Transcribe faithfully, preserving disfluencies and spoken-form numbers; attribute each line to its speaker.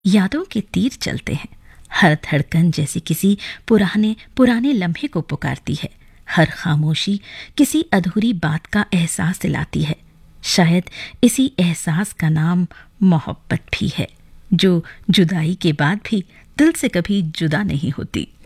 Speaker 1: यादों के तीर चलते हैं, हर धड़कन जैसे किसी पुराने पुराने लम्हे को पुकारती है। हर खामोशी किसी अधूरी बात का एहसास दिलाती है। शायद इसी एहसास का नाम मोहब्बत भी है, जो जुदाई के बाद भी दिल से कभी जुदा नहीं होती।